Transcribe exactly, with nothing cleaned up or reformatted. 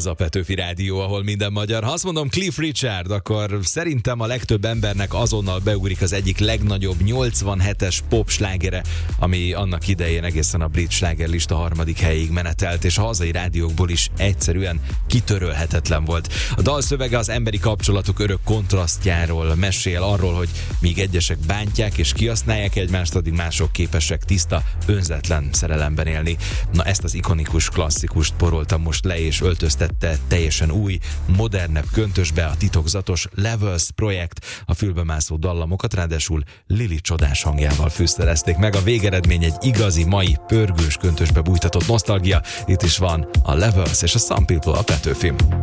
Ez a Petőfi Rádió, ahol minden magyar. Ha azt mondom Cliff Richard, akkor szerintem a legtöbb embernek azonnal beugrik az egyik legnagyobb nyolcvanhetes pop slágere, ami annak idején egészen a brit slágerlista harmadik helyig menetelt, és a hazai rádiókból is egyszerűen kitörölhetetlen volt. A dal szövege az emberi kapcsolatok örök kontrasztjáról mesél, arról, hogy míg egyesek bántják és kihasználják egymást, addig mások képesek tiszta, önzetlen szerelemben élni. Na, ezt az ikonikus klasszikust poroltam most le, és öltöztette teljesen új, modernebb köntösbe a titokzatos Levels projekt. A fülbemászó dallamokat ráadásul Lili csodás hangjával fűszerezték meg. A végeredmény egy igazi mai pörgős köntösbe bújtatott nosztalgia. Itt is van a Levels és a Some People a Petőfim.